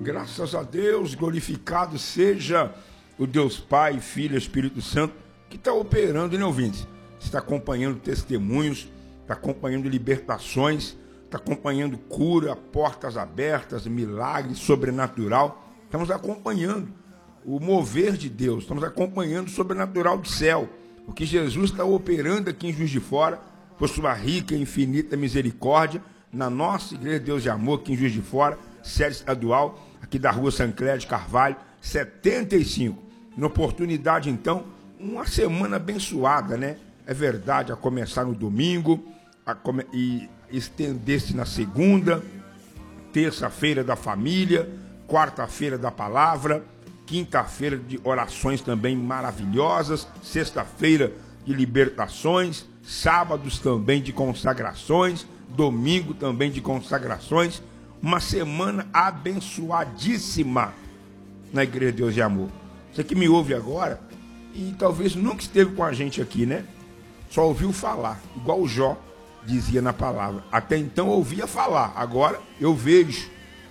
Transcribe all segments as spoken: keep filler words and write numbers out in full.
Graças a Deus, glorificado seja o Deus Pai, Filho e Espírito Santo, que está operando, né, ouvintes? Está acompanhando testemunhos, está acompanhando libertações, está acompanhando cura, portas abertas, milagres, sobrenatural. Estamos acompanhando o mover de Deus, estamos acompanhando o sobrenatural do céu. O que Jesus está operando aqui em Juiz de Fora, por sua rica e infinita misericórdia, na nossa Igreja Deus de Amor, aqui em Juiz de Fora, sede estadual, aqui da rua Sancler de Carvalho, setenta e cinco. Na oportunidade, então, uma semana abençoada, né? É verdade, a começar no domingo, a come... e estender-se na segunda, terça-feira da família, quarta-feira da palavra, quinta-feira de orações também maravilhosas, sexta-feira de libertações, sábados também de consagrações, domingo também de consagrações. Uma semana abençoadíssima na Igreja Deus de Amor. Você que me ouve agora e talvez nunca esteve com a gente aqui, né? Só ouviu falar, igual o Jó dizia na palavra. Até então eu ouvia falar, agora eu vejo.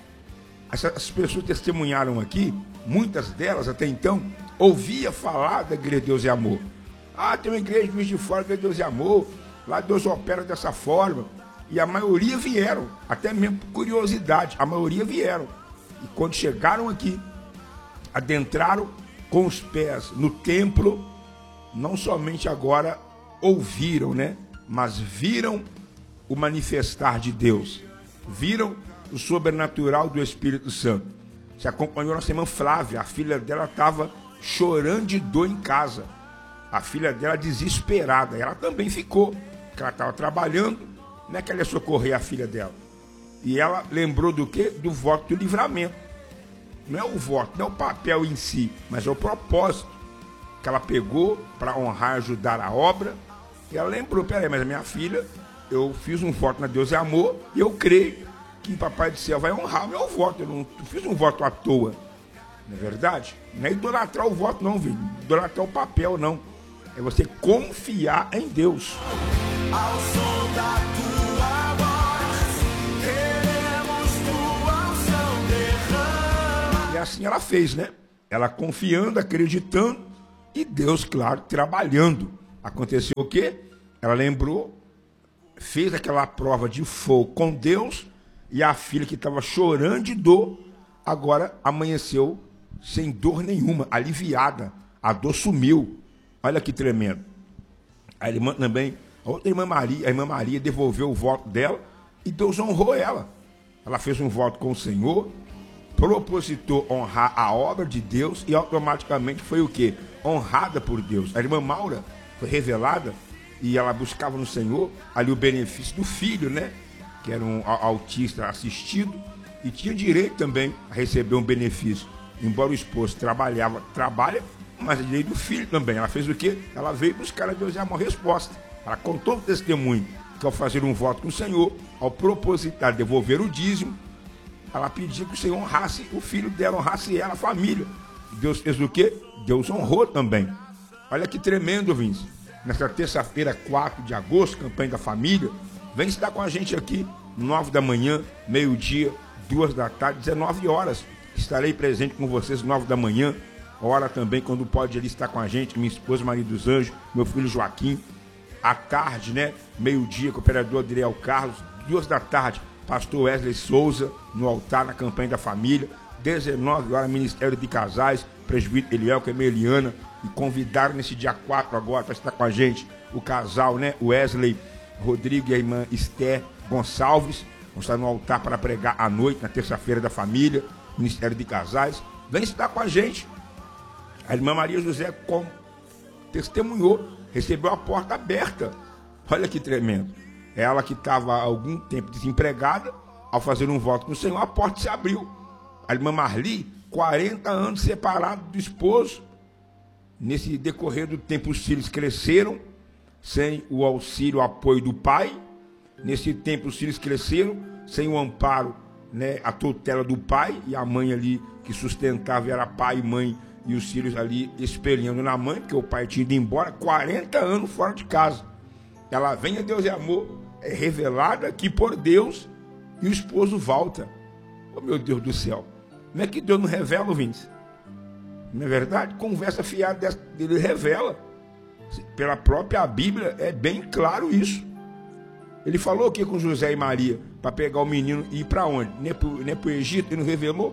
Essas pessoas testemunharam aqui, muitas delas até então ouvia falar da Igreja Deus de Amor. Ah, tem uma igreja de Juiz de Fora, Igreja Deus de Amor, lá Deus opera dessa forma. E a maioria vieram, até mesmo por curiosidade, a maioria vieram. E quando chegaram aqui, adentraram com os pés no templo, não somente agora ouviram, né? Mas viram o manifestar de Deus. Viram o sobrenatural do Espírito Santo. Se acompanhou nossa irmã Flávia, a filha dela estava chorando de dor em casa. A filha dela desesperada, ela também ficou, porque ela estava trabalhando. Não é que ela ia socorrer a filha dela. E ela lembrou do quê? Do voto do livramento. Não é o voto, não é o papel em si, mas é o propósito que ela pegou para honrar e ajudar a obra. E ela lembrou, peraí, mas a minha filha, eu fiz um voto na Deus é Amor e eu creio que o Papai do Céu vai honrar o meu voto. Eu não eu fiz um voto à toa. Não é verdade? Não é idolatrar o voto não, viu? Idolatrar o papel não. É você confiar em Deus. Ao som da tua voz, queremos tua unção derrama. E assim ela fez, né? Ela confiando, acreditando e Deus, claro, trabalhando. Aconteceu o quê? Ela lembrou, fez aquela prova de fogo com Deus e a filha que estava chorando de dor, agora amanheceu sem dor nenhuma, aliviada. A dor sumiu. Olha que tremendo. A irmã também... A outra irmã Maria, a irmã Maria devolveu o voto dela e Deus honrou ela. Ela fez um voto com o Senhor, propositou honrar a obra de Deus e automaticamente foi o quê? Honrada por Deus. A irmã Maura foi revelada e ela buscava no Senhor ali o benefício do filho, né? Que era um autista assistido e tinha direito também a receber um benefício. Embora o esposo trabalhava, trabalha, mas é direito do filho também. Ela fez o quê? Ela veio buscar a Deus e uma resposta. Ela contou o testemunho que ao fazer um voto com o Senhor, ao propositar devolver o dízimo, ela pediu que o Senhor honrasse o filho dela, honrasse ela, a família. Deus fez o quê? Deus honrou também. Olha que tremendo, Vince. Nessa terça-feira, quatro de agosto, campanha da família, vem estar com a gente aqui, nove da manhã, meio-dia, duas da tarde, dezenove horas. Estarei presente com vocês, nove da manhã, hora também, quando pode ele estar com a gente, minha esposa Maria dos Anjos, meu filho Joaquim. À tarde, né? Meio-dia, com o operador Adriel Carlos. Duas da tarde, pastor Wesley Souza, no altar, na campanha da família. dezenove horas, Ministério de Casais, presbítero Eliel, que é minha Eliana. E convidaram nesse dia quatro agora para estar com a gente o casal, né? Wesley Rodrigo e a irmã Esther Gonçalves. Vão estar no altar para pregar à noite, na terça-feira da família. Ministério de Casais. Vem estar com a gente. A irmã Maria José com... testemunhou. Recebeu a porta aberta. Olha que tremendo. Ela que estava há algum tempo desempregada, ao fazer um voto com o Senhor, a porta se abriu. A irmã Marli, quarenta anos separada do esposo. Nesse decorrer do tempo, os filhos cresceram, sem o auxílio, o apoio do pai. Nesse tempo, os filhos cresceram, sem o amparo, né, a tutela do pai. E a mãe ali, que sustentava, era pai e mãe, e os filhos ali espelhando na mãe, porque o pai tinha ido embora, quarenta anos fora de casa. Ela vem a Deus e Amor, é revelada aqui por Deus, e o esposo volta. Oh, meu Deus do céu. Não é que Deus não revela, ouvintes? Não é verdade? Conversa fiada dessa, ele revela. Pela própria Bíblia é bem claro isso. Ele falou o que com José e Maria? Para pegar o menino e ir para onde? Nem para o Egito, ele não revelou?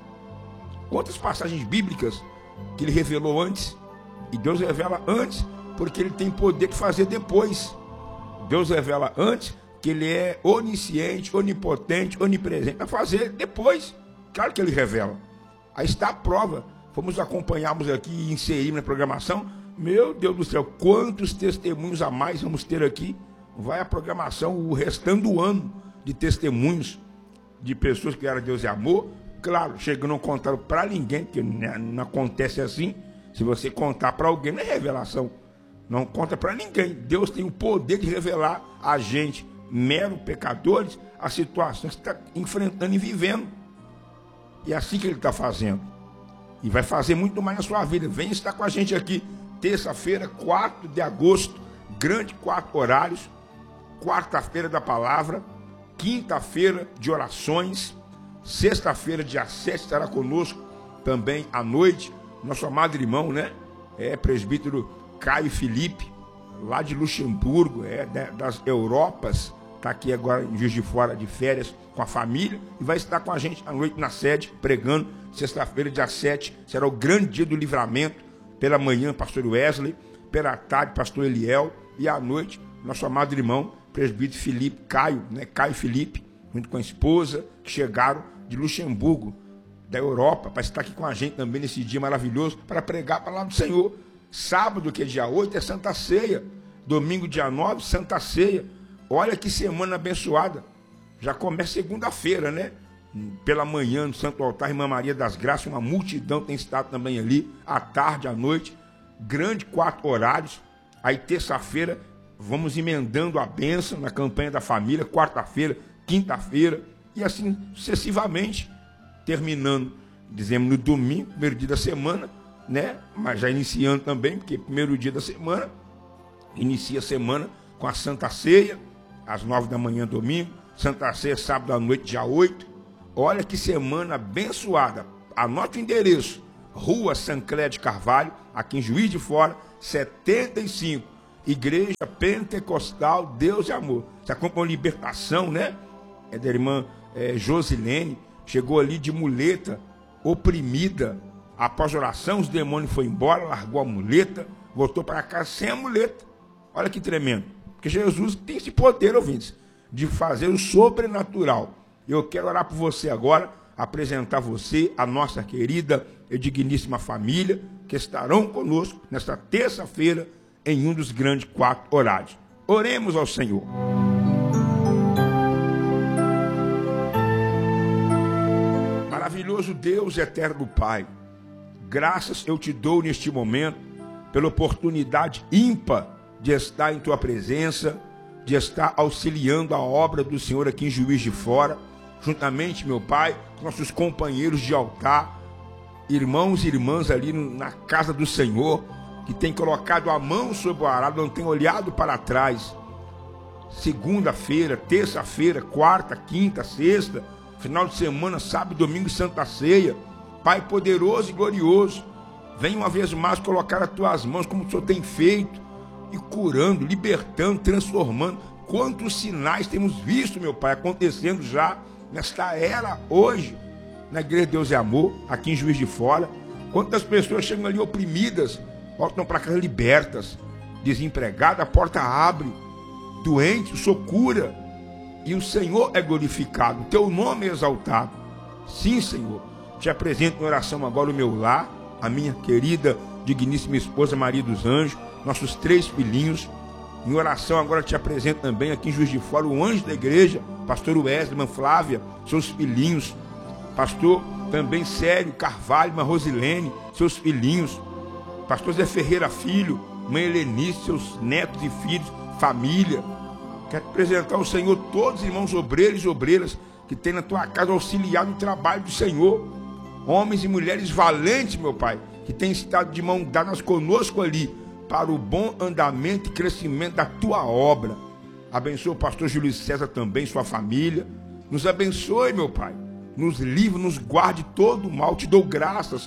Quantas passagens bíblicas que ele revelou antes? E Deus revela antes, porque ele tem poder de fazer depois. Deus revela antes, que ele é onisciente, onipotente, onipresente, para fazer depois. Claro que ele revela. Aí está a prova. Fomos acompanharmos aqui e inserirmos na programação. Meu Deus do céu, quantos testemunhos a mais vamos ter aqui? Vai a programação, o restante do ano de testemunhos de pessoas que era Deus e amor. Claro, chegando não contaram para ninguém, porque não acontece assim. Se você contar para alguém, não é revelação. Não conta para ninguém. Deus tem o poder de revelar a gente, mero pecadores, as situações que está enfrentando e vivendo. E é assim que ele está fazendo. E vai fazer muito mais na sua vida. Vem estar com a gente aqui, terça-feira, quatro de agosto, grande quatro horários, quarta-feira da palavra, quinta-feira de orações, sexta-feira, dia sete, estará conosco também à noite, nosso amado irmão, né? É presbítero Caio Felipe, lá de Luxemburgo, é né, das Europas, está aqui agora em Juiz de Fora de férias com a família e vai estar com a gente à noite na sede, pregando. Sexta-feira, dia sete, será o grande dia do livramento. Pela manhã, pastor Wesley, pela tarde, pastor Eliel, e à noite, nosso amado irmão, presbítero Felipe, Caio, né, Caio Felipe, junto com a esposa, que chegaram de Luxemburgo, da Europa, para estar aqui com a gente também nesse dia maravilhoso, para pregar a palavra do Senhor. Sábado, que é dia oito, é Santa Ceia. Domingo, dia nove, Santa Ceia. Olha que semana abençoada. Já começa segunda-feira, né? Pela manhã, no Santo Altar, Irmã Maria das Graças, uma multidão tem estado também ali, à tarde, à noite, grande quatro horários. Aí terça-feira, vamos emendando a bênção na campanha da família, quarta-feira, quinta-feira, e assim sucessivamente, terminando, dizemos no domingo, primeiro dia da semana, né? Mas já iniciando também, porque primeiro dia da semana, inicia a semana com a Santa Ceia, às nove da manhã, domingo, Santa Ceia, sábado à noite, dia oito. Olha que semana abençoada. Anote o endereço. Rua Sancler de Carvalho, aqui em Juiz de Fora, setenta e cinco. Igreja Pentecostal Deus e Amor. Você acompanha a libertação, né? É da irmã é, Josilene. Chegou ali de muleta, oprimida. Após a oração, os demônios foram embora, largou a muleta, voltou para casa sem a muleta. Olha que tremendo. Porque Jesus tem esse poder, ouvintes, de fazer o sobrenatural. Eu quero orar por você agora, apresentar você, a nossa querida e digníssima família, que estarão conosco nesta terça-feira, em um dos grandes quatro horários. Oremos ao Senhor. Maravilhoso Deus, eterno Pai, graças eu te dou neste momento, pela oportunidade ímpar de estar em tua presença, de estar auxiliando a obra do Senhor aqui em Juiz de Fora, juntamente, meu Pai, com nossos companheiros de altar, irmãos e irmãs ali na casa do Senhor, que tem colocado a mão sobre o arado, não tem olhado para trás. Segunda-feira, terça-feira, quarta, quinta, sexta, final de semana, sábado, domingo, Santa Ceia. Pai poderoso e glorioso, vem uma vez mais colocar as tuas mãos, como o Senhor tem feito, e curando, libertando, transformando. Quantos sinais temos visto, meu Pai, acontecendo já nesta era, hoje, na Igreja de Deus e Amor, aqui em Juiz de Fora. Quantas pessoas chegam ali oprimidas, voltam para casa libertas, desempregadas, a porta abre, doente, o Senhor cura, e o Senhor é glorificado, o teu nome é exaltado. Sim, Senhor, te apresento em oração agora o meu lar, a minha querida, digníssima esposa Maria dos Anjos, nossos três filhinhos. Em oração agora te apresento também aqui em Juiz de Fora o anjo da igreja, pastor Wesley, irmã Flávia, seus filhinhos, pastor também Célio Carvalho, irmã Rosilene, seus filhinhos, pastor Zé Ferreira filho, mãe Helenice, seus netos e filhos, família. Quero apresentar ao Senhor todos os irmãos obreiros e obreiras que tem na tua casa auxiliado no trabalho do Senhor, homens e mulheres valentes, meu Pai, que têm estado de mão dadas conosco ali, para o bom andamento e crescimento da tua obra. Abençoa o pastor Júlio César também, sua família. Nos abençoe, meu Pai. nos livre, nos guarde de todo o mal. Te dou graças,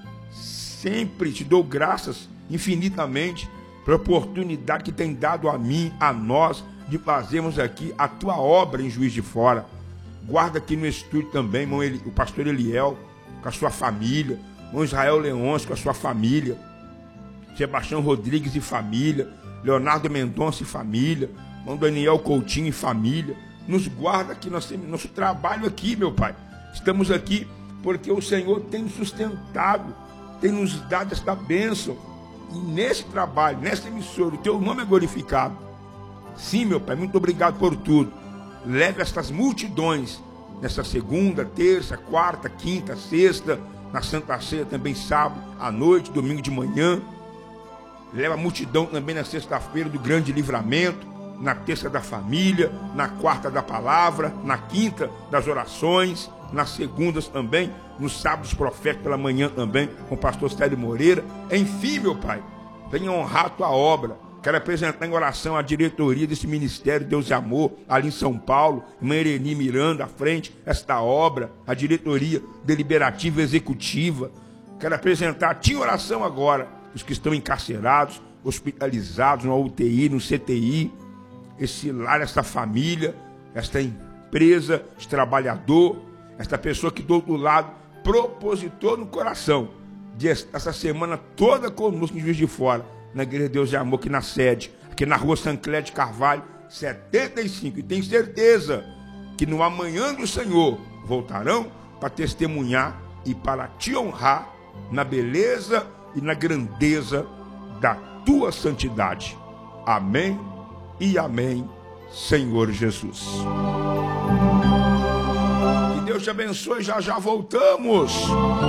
sempre te dou graças infinitamente pela oportunidade que tem dado a mim, a nós, de fazermos aqui a tua obra em Juiz de Fora. Guarda aqui no estúdio também, irmão Eli, o pastor Eliel, com a sua família, irmão Israel Leões, com a sua família, Sebastião Rodrigues e família, Leonardo Mendonça e família, irmão Daniel Coutinho e família. Nos guarda aqui, nós temos nosso trabalho aqui, meu Pai. Estamos aqui porque o Senhor tem nos sustentado, tem nos dado esta bênção. E nesse trabalho, nessa emissora, o teu nome é glorificado. Sim, meu Pai, muito obrigado por tudo. Leve estas multidões nessa segunda, terça, quarta, quinta, sexta, na Santa Ceia também sábado, à noite, domingo de manhã. Leva a multidão também na sexta-feira do grande livramento, na terça da família, na quarta da palavra, na quinta das orações, nas segundas também, nos sábados proféticos pela manhã também, com o pastor Célio Moreira. Enfim, meu Pai, venha honrar a tua obra. Quero apresentar em oração a diretoria desse ministério Deus e Amor, ali em São Paulo, irmã Ereni Miranda, à frente, esta obra, a diretoria deliberativa e executiva. Quero apresentar a ti em oração agora, os que estão encarcerados, hospitalizados, na U T I, no C T I, esse lar, esta família, esta empresa, este trabalhador, esta pessoa que do outro lado propositou no coração de essa semana toda conosco em Juiz de Fora, na Igreja Deus e Amor, aqui na sede, aqui na rua Sancler de Carvalho, setenta e cinco. E tem certeza que no amanhã do Senhor voltarão para testemunhar e para te honrar na beleza e na grandeza da tua santidade. Amém e amém, Senhor Jesus. Que Deus te abençoe, já já voltamos.